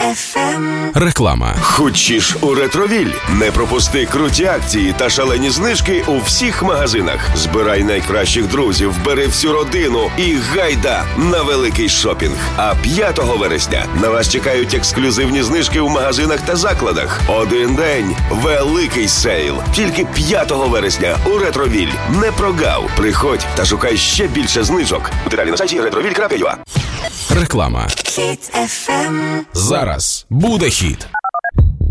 Реклама. Хочеш у Ретровіль? Не пропусти круті акції та шалені знижки у всіх магазинах. Збирай найкращих друзів, бери всю родину і гайда на великий шопінг. А 5 вересня на вас чекають ексклюзивні знижки у магазинах та закладах. Один день – великий сейл. Тільки 5 вересня у Ретровіль. Не прогав. Приходь та шукай ще більше знижок. Деталі на сайті retroville.ua. Реклама. Зараз буде хіт.